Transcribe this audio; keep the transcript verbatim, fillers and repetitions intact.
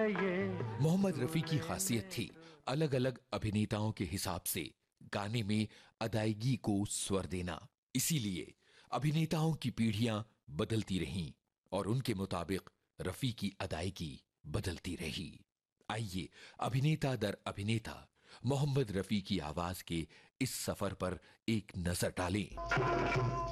ये। मोहम्मद रफी की खासियत थी अलग अलग अभिनेताओं के हिसाब से गाने में अदायगी को स्वर देना। इसीलिए अभिनेताओं की पीढ़ियां बदलती रहीं और उनके मुताबिक रफी की अदायगी बदलती रही। आइए अभिनेता दर अभिनेता मोहम्मद रफी की आवाज के इस सफर पर एक नजर डालें।